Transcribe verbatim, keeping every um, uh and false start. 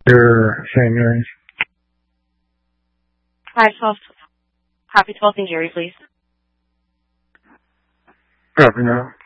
Your Saint Mary's. Hi, twelve. Happy twelfth in Gary, please. Copy now.